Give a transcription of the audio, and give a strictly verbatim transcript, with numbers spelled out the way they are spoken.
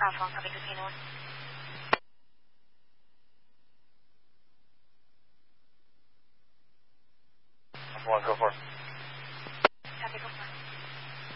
Alpha, copy Casino one. Alpha one, go for it.